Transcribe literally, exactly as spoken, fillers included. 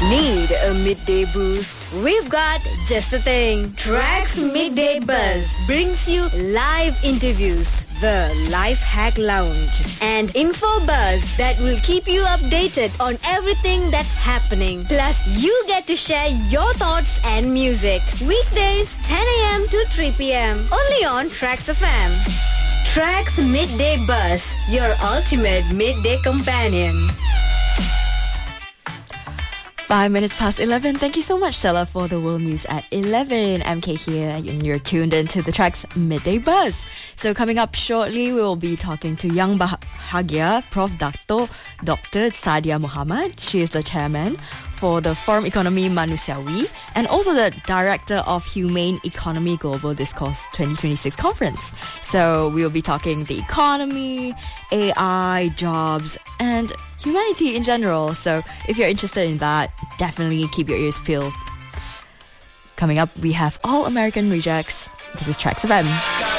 Need a midday boost? We've got just the thing. Tracks Midday Buzz brings you live interviews, the Life Hack Lounge, and info buzz that will keep you updated on everything that's happening. Plus, you get to share your thoughts and music. Weekdays, ten a.m. to three p.m. Only on Tracks F M. Tracks Midday Buzz, your ultimate midday companion. Five minutes past eleven. Thank you so much, Stella, for the world news at eleven. M K here, and you're tuned into the Tracks Midday Buzz. So coming up shortly, we will be talking to Yang Bahagia, Professor Dato Doctor Sadia Muhammad. She is the chairman for the Forum Ekonomi Manusiawi and also the director of Humane Economy Global Discourse twenty twenty-six conference. So we will be talking the economy, A I, jobs, and humanity in general. So if you're interested in that, definitely keep your ears peeled. Coming up, we have All American Rejects. This is Tracks F M.